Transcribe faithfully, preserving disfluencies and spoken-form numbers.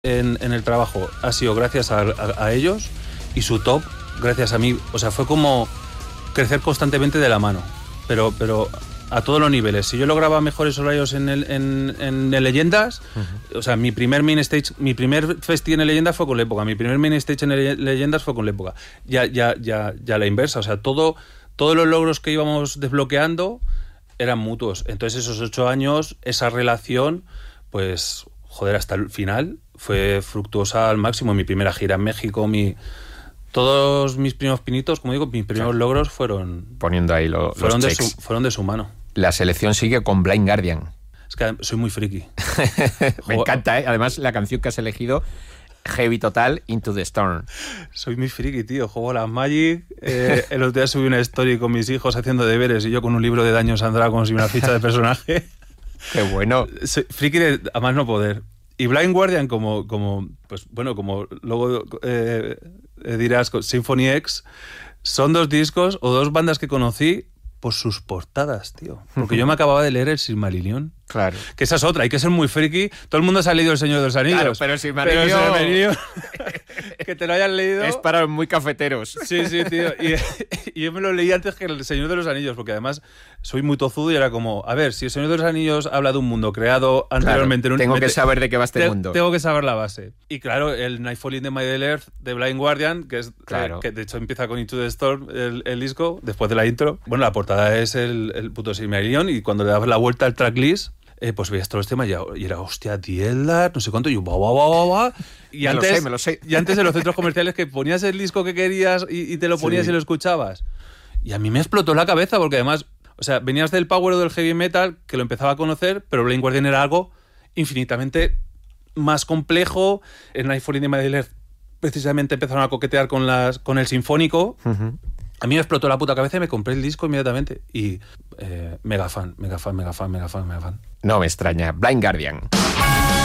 en, en el trabajo ha sido gracias a, a, a ellos, y su top gracias a mí. O sea, fue como crecer constantemente de la mano, pero, pero a todos los niveles. Si yo lograba mejores horarios en el, en, en el Leyendas, uh-huh. o sea, mi primer main stage, mi primer festi en el Leyendas fue con la época, mi primer main stage en el Leyendas fue con la época. Ya, ya, ya, ya la inversa. O sea, todo, todos los logros que íbamos desbloqueando eran mutuos. Entonces, esos ocho años, esa relación, pues, joder, hasta el final fue fructuosa al máximo. Mi primera gira en México, mi... Todos mis primeros pinitos, como digo, mis primeros claro. logros fueron... Poniendo ahí lo, fueron los de checks. Su, fueron de su mano. La selección sigue con Blind Guardian. Es que soy muy friki. Me encanta, ¿eh? Además, la canción que has elegido, heavy total, Into the Storm. Soy muy friki, tío. Juego a las Magic. Eh, el otro día subí una story con mis hijos haciendo deberes y yo con un libro de Dungeons and Dragons y una ficha de personaje. ¡Qué bueno! Soy friki de, a más no poder. Y Blind Guardian, como, como pues bueno, como luego eh, dirás, Symphony X, son dos discos o dos bandas que conocí por sus portadas, tío. Porque yo me acababa de leer el Silmarillion. Claro. Que esa es otra, hay que ser muy friki. Todo el mundo se ha leído El Señor de los Anillos. Claro, pero el Silmarillion... Pero el Silmarillion que te lo hayan leído... Es para los muy cafeteros. Sí, sí, tío. Y, y yo me lo leí antes que El Señor de los Anillos, porque además soy muy tozudo y era como, a ver, si El Señor de los Anillos habla de un mundo creado anteriormente... Claro, en un, tengo que saber de qué va este te, mundo. Tengo que saber la base. Y claro, el Nightfall in the Middle Earth de Blind Guardian, que es claro. eh, que de hecho empieza con Into the Storm, el, el disco, después de la intro. Bueno, la portada es el, el puto Silmarillion, y cuando le das la vuelta al tracklist... Eh, pues veías todos los temas y, y era, hostia, Tieldar, no sé cuánto, y yo, va, va, va, va, va. Y me antes, lo sé, me lo sé. Y antes en los centros comerciales que ponías el disco que querías y, y te lo ponías sí. y lo escuchabas. Y a mí me explotó la cabeza porque además, o sea, venías del power o del heavy metal, que lo empezaba a conocer, pero Blind Guardian era algo infinitamente más complejo. En Nightfall in the Middle Earth precisamente empezaron a coquetear con, las, con el sinfónico. Uh-huh. A mí me explotó la puta cabeza y me compré el disco inmediatamente. Y eh, mega fan, mega fan, mega fan, mega fan, mega fan. No me extraña. Blind Guardian.